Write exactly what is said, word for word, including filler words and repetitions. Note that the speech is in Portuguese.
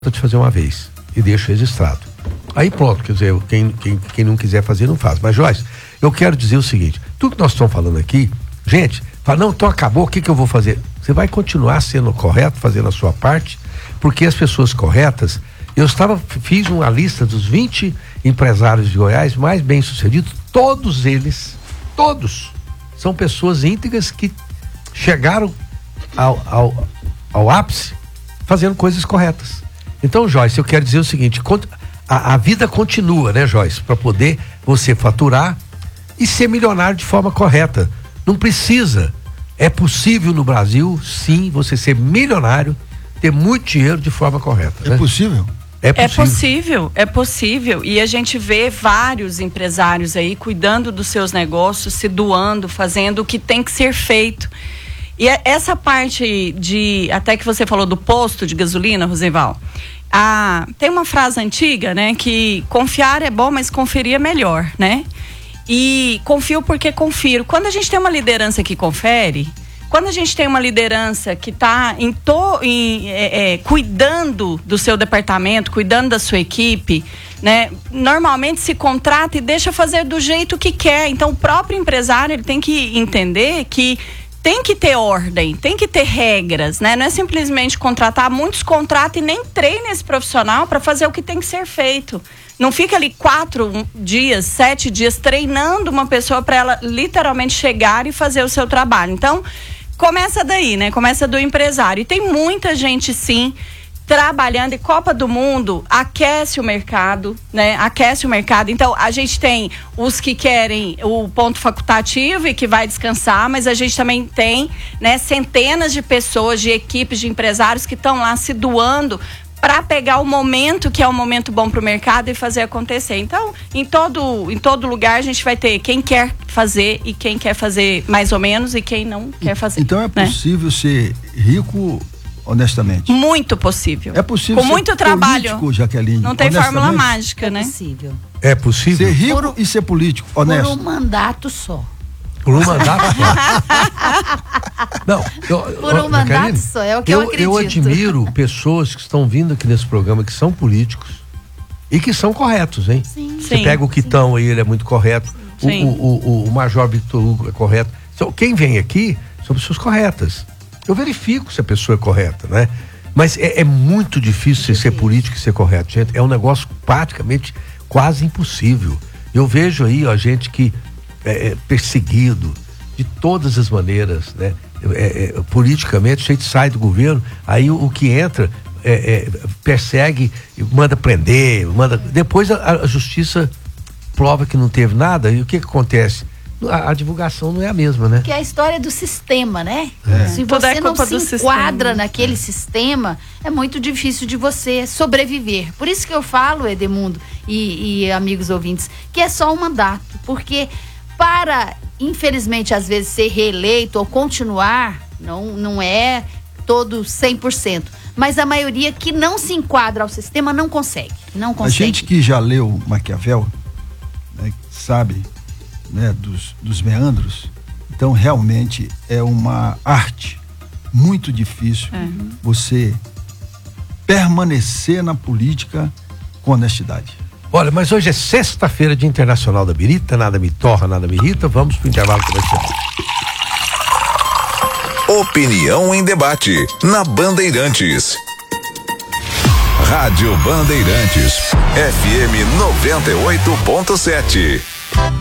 de fazer uma vez e deixo registrado. Aí pronto, quer dizer, quem, quem, quem não quiser fazer não faz. Mas Joyce, eu quero dizer o seguinte, tudo que nós estamos falando aqui, gente, fala, não, então acabou, o que que eu vou fazer? Você vai continuar sendo correto, fazendo a sua parte, porque as pessoas corretas, eu estava, fiz uma lista dos vinte empresários de Goiás mais bem sucedidos, todos eles, todos, são pessoas íntegras que chegaram ao, ao, ao ápice fazendo coisas corretas. Então, Joyce, eu quero dizer o seguinte, a, a vida continua, né, Joyce, para poder você faturar e ser milionário de forma correta. Não precisa, é possível no Brasil, sim, você ser milionário, ter muito dinheiro de forma correta. É né? possível? É possível. É possível, é possível. E a gente vê vários empresários aí cuidando dos seus negócios, se doando, fazendo o que tem que ser feito. E essa parte de, até que você falou do posto de gasolina, Rosenval, ah, tem uma frase antiga, né, que confiar é bom, mas conferir é melhor, né? E confio porque confiro. Quando a gente tem uma liderança que confere, quando a gente tem uma liderança que está em to, em, é, é, cuidando do seu departamento, cuidando da sua equipe, né? Normalmente se contrata e deixa fazer do jeito que quer. Então o próprio empresário ele tem que entender que tem que ter ordem, tem que ter regras, né? Não é simplesmente contratar, muitos contratam e nem treinam esse profissional para fazer o que tem que ser feito. Não fica ali quatro dias, sete dias treinando uma pessoa para ela literalmente chegar e fazer o seu trabalho. Então, começa daí, né? Começa do empresário. E tem muita gente, sim, trabalhando, e Copa do Mundo aquece o mercado, né? Aquece o mercado. Então, a gente tem os que querem o ponto facultativo e que vai descansar, mas a gente também tem, né, centenas de pessoas, de equipes, de empresários que estão lá se doando para pegar o momento que é um momento bom para o mercado e fazer acontecer. Então, em todo, em todo lugar a gente vai ter quem quer fazer e quem quer fazer mais ou menos e quem não quer fazer. Então é possível, né, ser rico honestamente? Muito possível. É possível com ser muito trabalho, político, Jaqueline? Não tem fórmula mágica, né? É possível. É possível? Ser rico por, e ser político, honesto. Por um mandato só. Por um mandato só? Não, eu, por um mandato Jaqueline, só, é o que eu, eu acredito. Eu admiro pessoas que estão vindo aqui nesse programa que são políticos e que são corretos, hein? Sim. Você Sim. pega o Quitão aí, ele é muito correto. O, o, o, o Major Victor Hugo é correto. Então, quem vem aqui são pessoas corretas. Eu verifico se a pessoa é correta, né? Mas é, é muito difícil você ser político e ser correto, gente. É um negócio praticamente quase impossível. Eu vejo aí, ó, gente que é, é perseguido de todas as maneiras, né? É, é, politicamente, a gente sai do governo, aí o, o que entra é, é, persegue, manda prender, manda. Depois a, a justiça prova que não teve nada, e o que que acontece? A, a divulgação não é a mesma, né? Que é a história do sistema, né? É. Se Toda você é não culpa se do enquadra sistema. naquele é. sistema, é muito difícil de você sobreviver. Por isso que eu falo, Edemundo e, e amigos ouvintes, que é só um mandato. Porque para, infelizmente, às vezes ser reeleito ou continuar, não, não é todo cem por cento. Mas a maioria que não se enquadra ao sistema não consegue. Não consegue. A gente que já leu Maquiavel, né, sabe, né, dos, dos meandros, então realmente é uma arte muito difícil uhum. você permanecer na política com honestidade. Olha, mas hoje é sexta-feira, Dia Internacional da Birita, nada me torra, nada me irrita, vamos pro intervalo comercial. Opinião em debate, na Bandeirantes. Rádio Bandeirantes, F M noventa e oito ponto sete.